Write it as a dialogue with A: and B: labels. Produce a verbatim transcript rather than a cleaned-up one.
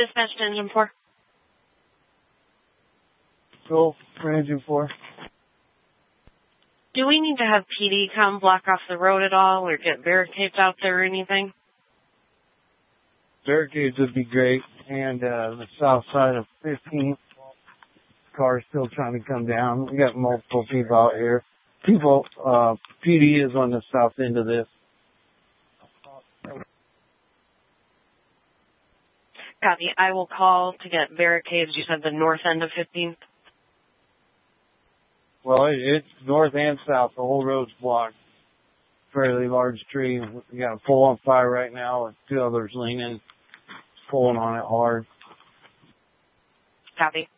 A: Dispatch to Engine four.
B: Go for Engine four.
A: Do we need to have P D come block off the road at all or get barricades out there or anything?
B: Barricades would be great. And uh, the south side of fifteenth, car's still trying to come down. We got multiple people out here. People, uh, P D is on the south end of this.
A: Copy. I will call to get barricades. You said the north end of fifteenth?
B: Well, it, it's north and south. The whole road's blocked. Fairly large tree. We got a pole on fire right now with two others leaning, pulling on it hard.
A: Copy.